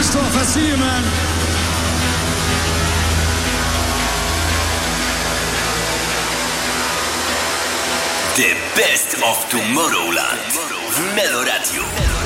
Christoph, I see you, man. The best of Tomorrowland w Melo Radio.